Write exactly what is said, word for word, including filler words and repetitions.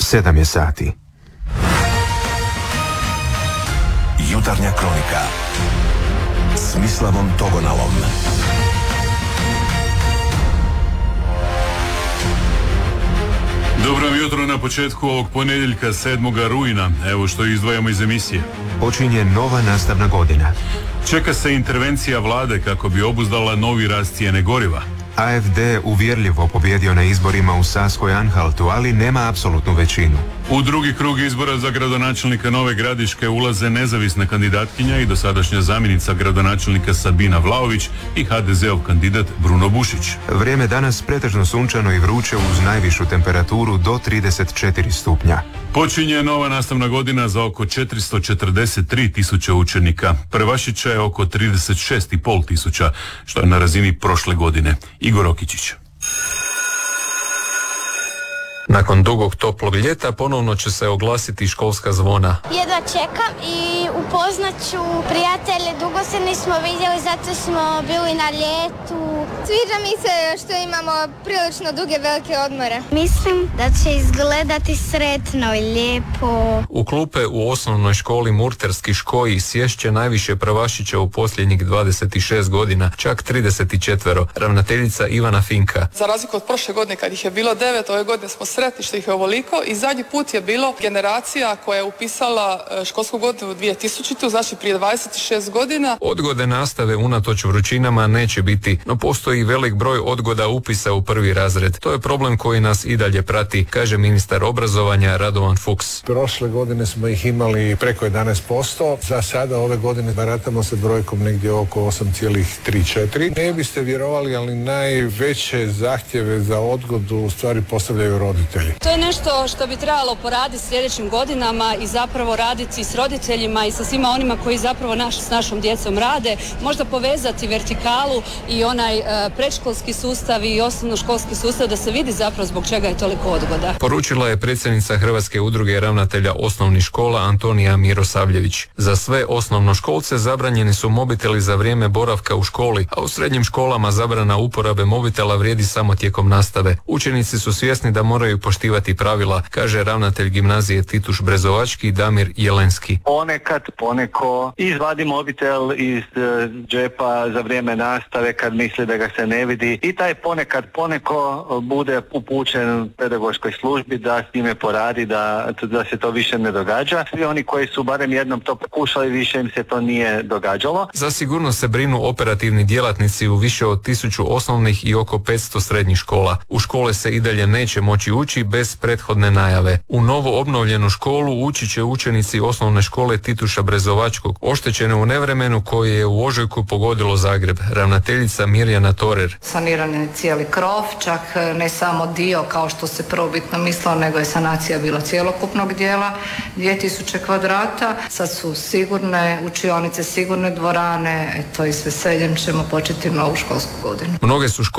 Sedam je sati. Jutarnja kronika s Mislavom Togonalom. Dobro jutro na početku ovog ponedjeljka sedmoga rujna. Evo što izdvajamo iz emisije. Počinje nova nastavna godina. Čeka se intervencija vlade kako bi obuzdala novi rast cijene goriva. A F D uvjerljivo pobjedio na izborima u Saskoj Anhaltu, ali nema apsolutnu većinu. U drugi krug izbora za gradonačelnika Nove Gradiške ulaze nezavisna kandidatkinja i dosadašnja zamjenica gradonačelnika Sabina Vlaović i ha de zeov kandidat Bruno Bušić. Vrijeme danas pretežno sunčano i vruće uz najvišu temperaturu do trideset četiri stupnja. Počinje nova nastavna godina za oko četiristo četrdeset tri tisuće učenika. Prvašića je oko trideset šest i pol tisuća, što je na razini prošle godine. Igor Okičić. Nakon dugog toplog ljeta ponovno će se oglasiti školska zvona. Jedva čekam i upoznat ću prijatelje, dugo se nismo vidjeli, zato smo bili na ljetu. Sviđa mi se što imamo prilično duge velike odmore. Mislim da će izgledati sretno i lijepo. U klupe u osnovnoj školi Murterski Škoji sješće najviše prvašića u posljednjih dvadeset šest godina, čak trideset četiri. Ravnateljica Ivana Finka. Za razliku od prošle godine kad ih je bilo devet, ove godine smo sretni što ih je ovoliko i zadnji put je bilo generacija koja je upisala školsku godinu dvije tisućite, znači prije dvadeset šest godina. Odgode nastave unatoč vrućinama neće biti, no postoji velik broj odgoda upisa u prvi razred. To je problem koji nas i dalje prati, kaže ministar obrazovanja Radovan Fuchs. Prošle godine smo ih imali preko jedanaest posto, za sada ove godine baratamo se brojkom negdje oko osam zarez tri četiri. Ne biste vjerovali, ali najveće zahtjeve za odgodu u stvari postavljaju roditelji. To je nešto što bi trebalo poraditi sljedećim godinama i zapravo raditi s roditeljima i sa svima onima koji zapravo naš, s našom djecom rade, možda povezati vertikalu i onaj e, predškolski sustav i osnovnoškolski sustav da se vidi zapravo zbog čega je toliko odgoda. Poručila je predsjednica Hrvatske udruge ravnatelja osnovnih škola Antonija Mirosavljević. Za sve osnovnoškolce zabranjeni su mobiteli za vrijeme boravka u školi, a u srednjim školama zabrana uporabe mobitela vrijedi samo tijekom nastave. Učenici su svjesni da moraju poštivati pravila, kaže ravnatelj gimnazije Tituš Brezovački Damir Jelenski. Ponekad, poneko izvadi mobitel iz e, džepa za vrijeme nastave kad misli da ga se ne vidi i taj ponekad, poneko bude upućen pedagoškoj službi da s njime poradi, da, da se to više ne događa. Svi oni koji su barem jednom to pokušali, više im se to nije događalo. Za sigurnost se brinu operativni djelatnici u više od tisuću osnovnih i oko petsto srednjih škola. U škole se i dalje neće moći ući bez prethodne najave. U novo obnovljenu školu ući će učenici osnovne škole Tituša Brezovačkog, oštećene u nevremenu koje je u ožujku pogodilo Zagreb. Ravnateljica Mirjana Torer. Saniran je cijeli krov, čak ne samo dio kao što se prvobitno mislilo, nego je sanacija bila cjelokupnog dijela, dvije tisuće kvadrata. Sad su sigurne učionice, sigurne dvorane, eto i s veseljem ćemo početi novu školsku godinu. Mnoge su škole